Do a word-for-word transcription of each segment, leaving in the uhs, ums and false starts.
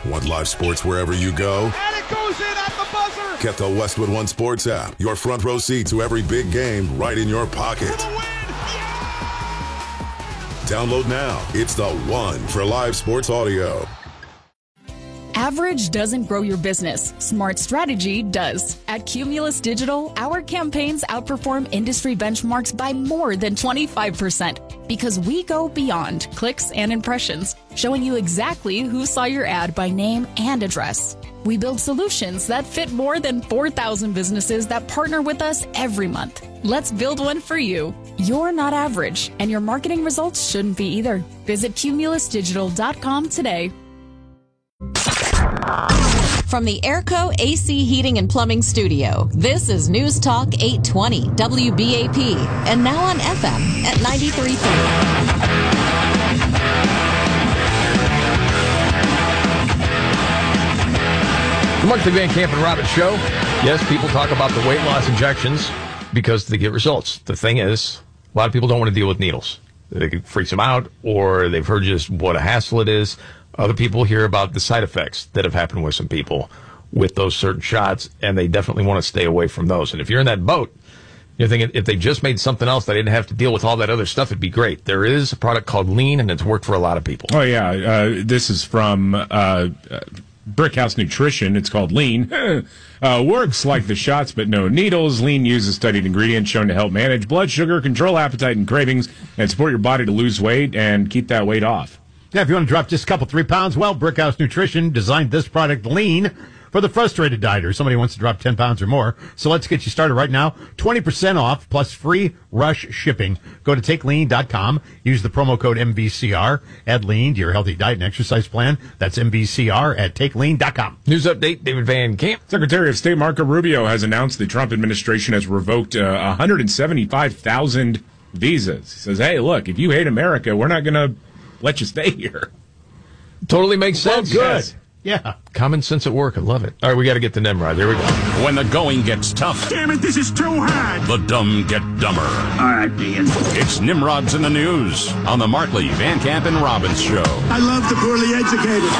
Want live sports wherever you go? And it goes in at the buzzer! Get the Westwood One Sports app. Your front row seat to every big game right in your pocket. For the win! Download now. It's the one for live sports audio. Average doesn't grow your business. Smart strategy does. At Cumulus Digital, our campaigns outperform industry benchmarks by more than twenty-five percent because we go beyond clicks and impressions, showing you exactly who saw your ad by name and address. We build solutions that fit more than four thousand businesses that partner with us every month. Let's build one for you. You're not average, and your marketing results shouldn't be either. Visit cumulus digital dot com today. From the Airco A C Heating and Plumbing Studio, this is News Talk eight twenty W B A P, and now on F M at ninety-three point three. The Markley Van Camp and Robbins Show. Yes, people talk about the weight loss injections because they get results. The thing is, a lot of people don't want to deal with needles. It freaks them out, or they've heard just what a hassle it is. Other people hear about the side effects that have happened with some people with those certain shots, and they definitely want to stay away from those. And if you're in that boat, you're thinking if they just made something else that didn't have to deal with all that other stuff, it'd be great. There is a product called Lean, and it's worked for a lot of people. Oh, yeah. Uh, this is from uh, Brickhouse Nutrition. It's called Lean. uh, works like the shots, but no needles. Lean uses studied ingredients shown to help manage blood sugar, control appetite and cravings, and support your body to lose weight and keep that weight off. Yeah, if you want to drop just a couple, three pounds, well, Brickhouse Nutrition designed this product, Lean, for the frustrated dieter. Somebody wants to drop ten pounds or more. So let's get you started right now. twenty percent off plus free rush shipping. Go to take lean dot com. Use the promo code M V C R. Add Lean to your healthy diet and exercise plan. That's M V C R at take lean dot com. News update, David Van Camp. Secretary of State Marco Rubio has announced the Trump administration has revoked uh, one hundred seventy-five thousand visas. He says, hey, look, if you hate America, we're not going to let you stay here. Totally makes sense. Good. Yes. Yeah. Common sense at work. I love it. All right, we got to get to Nimrod. There we go. When the going gets tough, Damn it, this is too hard! the dumb get dumber. All right, Ian. It's Nimrod's in the News on the Markley, Van Camp, and Robbins Show. I love the poorly educated.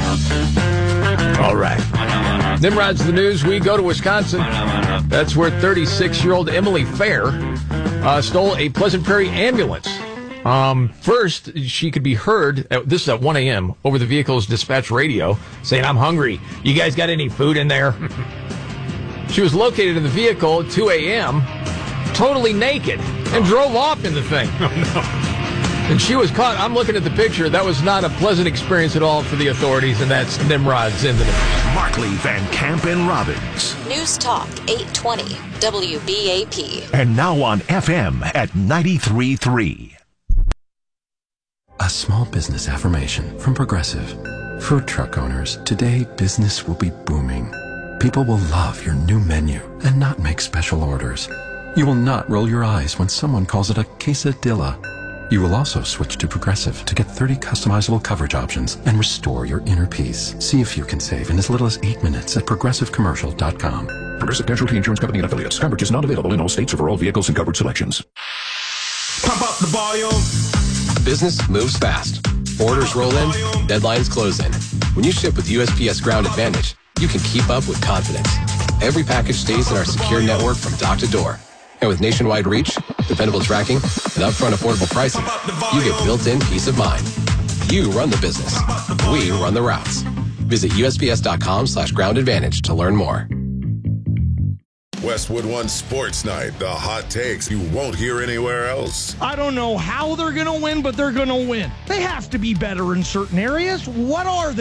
All right. Nimrod's the news. We go to Wisconsin. That's where thirty-six-year-old Emily Fair uh, stole a Pleasant Prairie ambulance. Um, first, she could be heard, at, this is at one a.m., over the vehicle's dispatch radio, saying, I'm hungry. You guys got any food in there? She was located in the vehicle at two a.m., totally naked, and drove off in the thing. Oh, no. And she was caught. I'm looking at the picture. That was not a pleasant experience at all for the authorities, and that's Nimrod's in the news. Markley, Van Camp, and Robbins. News Talk eight twenty W B A P. And now on F M at ninety-three point three. A small business affirmation from Progressive. Food truck owners, today business will be booming. People will love your new menu and not make special orders. You will not roll your eyes when someone calls it a quesadilla. You will also switch to Progressive to get thirty customizable coverage options and restore your inner peace. See if you can save in as little as eight minutes at progressive commercial dot com. Progressive Casualty Insurance Company and Affiliates. Coverage is not available in all states or for all vehicles and coverage selections. Pump up the volume. Business moves fast. Orders roll in, deadlines close in. When you ship with U S P S Ground Advantage, you can keep up with confidence. Every package stays in our secure network from dock to door. And with nationwide reach, dependable tracking, and upfront affordable pricing, you get built-in peace of mind. You run the business. We run the routes. Visit U S P S dot com slash ground advantage to learn more. Westwood One Sports Night. The hot takes you won't hear anywhere else. I don't know how they're going to win, but they're going to win. They have to be better in certain areas. What are they?